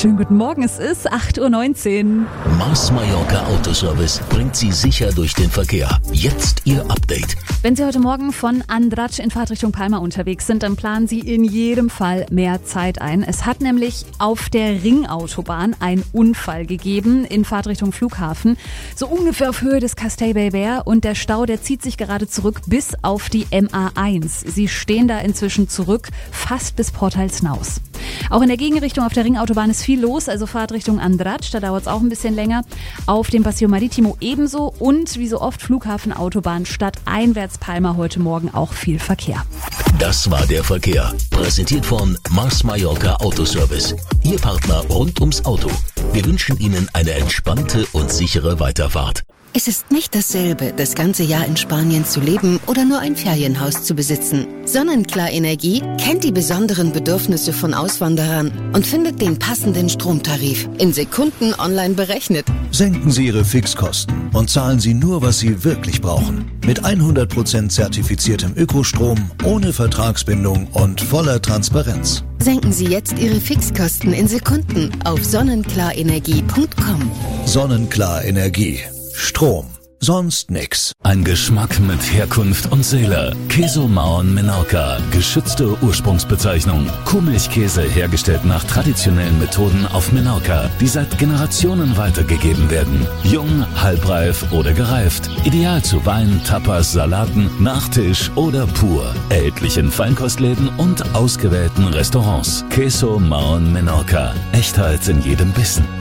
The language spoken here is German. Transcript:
Schönen guten Morgen, es ist 8.19 Uhr. Mars Mallorca Autoservice bringt Sie sicher durch den Verkehr. Jetzt Ihr Update. Wenn Sie heute Morgen von Andratx in Fahrtrichtung Palma unterwegs sind, dann planen Sie in jedem Fall mehr Zeit ein. Es hat nämlich auf der Ringautobahn einen Unfall gegeben in Fahrtrichtung Flughafen. So ungefähr auf Höhe des Castell Bay Bear, und der Stau, der zieht sich gerade zurück bis auf die MA1. Sie stehen da inzwischen zurück, fast bis Port Halsnaus. Auch in der Gegenrichtung auf der Ringautobahn ist viel los, also Fahrt Richtung Andratx, da dauert es auch ein bisschen länger. Auf dem Paseo Maritimo ebenso und wie so oft Flughafenautobahn stadteinwärts Palma heute Morgen auch viel Verkehr. Das war der Verkehr. Präsentiert von Mars Mallorca Autoservice. Ihr Partner rund ums Auto. Wir wünschen Ihnen eine entspannte und sichere Weiterfahrt. Es ist nicht dasselbe, das ganze Jahr in Spanien zu leben oder nur ein Ferienhaus zu besitzen. Sonnenklar Energie kennt die besonderen Bedürfnisse von Auswanderern und findet den passenden Stromtarif in Sekunden online berechnet. Senken Sie Ihre Fixkosten und zahlen Sie nur, was Sie wirklich brauchen. Mit 100% zertifiziertem Ökostrom, ohne Vertragsbindung und voller Transparenz. Senken Sie jetzt Ihre Fixkosten in Sekunden auf sonnenklarenergie.com. Sonnenklar Energie. Strom. Sonst nix. Ein Geschmack mit Herkunft und Seele. Queso Maon Menorca. Geschützte Ursprungsbezeichnung. Kuhmilchkäse hergestellt nach traditionellen Methoden auf Menorca, die seit Generationen weitergegeben werden. Jung, halbreif oder gereift. Ideal zu Wein, Tapas, Salaten, Nachtisch oder pur. Erhältlich in Feinkostläden und ausgewählten Restaurants. Queso Maon Menorca. Echtheit in jedem Bissen.